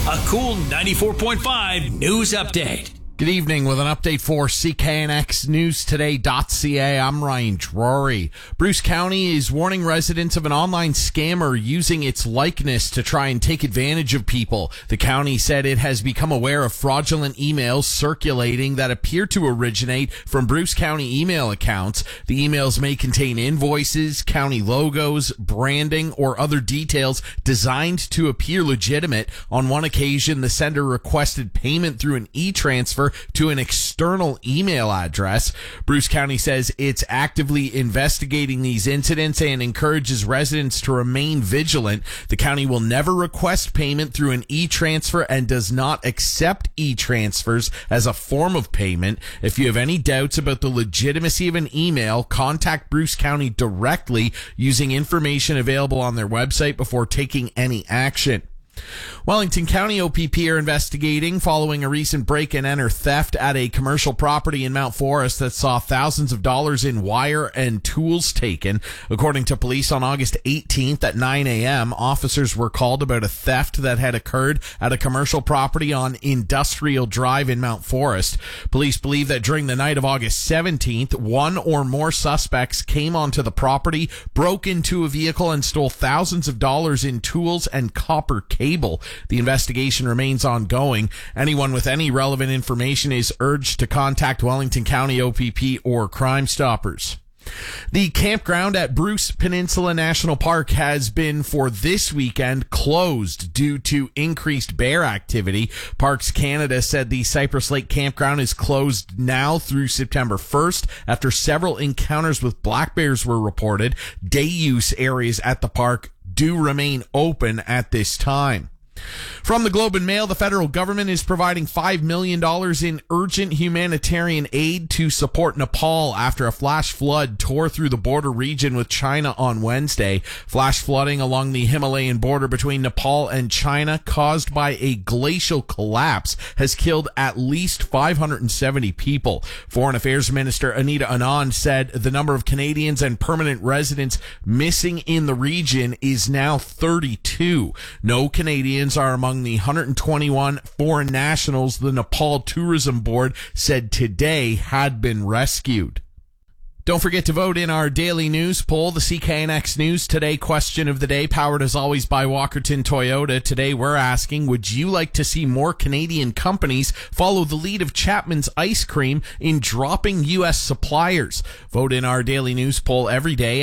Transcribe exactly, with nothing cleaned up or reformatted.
A cool ninety-four point five news update. Good evening with an update for C K N X News Today dot C A. I'm Ryan Drury. Bruce County is warning residents of an online scammer using its likeness to try and take advantage of people. The county said it has become aware of fraudulent emails circulating that appear to originate from Bruce County email accounts. The emails may contain invoices, county logos, branding, or other details designed to appear legitimate. On one occasion, the sender requested payment through an e-transfer to an external email address. Bruce County says it's actively investigating these incidents and encourages residents to remain vigilant. The county will never request payment through an e-transfer and does not accept e-transfers as a form of payment. If you have any doubts about the legitimacy of an email, contact Bruce County directly using information available on their website before taking any action. Wellington County O P P are investigating following a recent break-and-enter theft at a commercial property in Mount Forest that saw thousands of dollars in wire and tools taken. According to police, on August eighteenth at nine a.m., officers were called about a theft that had occurred at a commercial property on Industrial Drive in Mount Forest. Police believe that during the night of August seventeenth, one or more suspects came onto the property, broke into a vehicle, and stole thousands of dollars in tools and copper cables. Cable. The investigation remains ongoing. Anyone with any relevant information is urged to contact Wellington County O P P or Crime Stoppers. The campground at Bruce Peninsula National Park has been for this weekend closed due to increased bear activity. Parks Canada said the Cypress Lake campground is closed now through September first after several encounters with black bears were reported. Day use areas at the park do remain open at this time. From the Globe and Mail, the federal government is providing five million dollars in urgent humanitarian aid to support Nepal after a flash flood tore through the border region with China on Wednesday. Flash flooding along the Himalayan border between Nepal and China, caused by a glacial collapse, has killed at least five hundred seventy people. Foreign Affairs Minister Anita Anand said the number of Canadians and permanent residents missing in the region is now thirty-two. No Canadians are among the one hundred twenty-one foreign nationals the Nepal Tourism Board said today had been rescued. Don't forget to vote in our daily news poll. The C K N X News Today question of the day, powered as always by Walkerton Toyota. Today we're asking, would you like to see more Canadian companies follow the lead of Chapman's Ice Cream in dropping U S suppliers? Vote in our daily news poll every day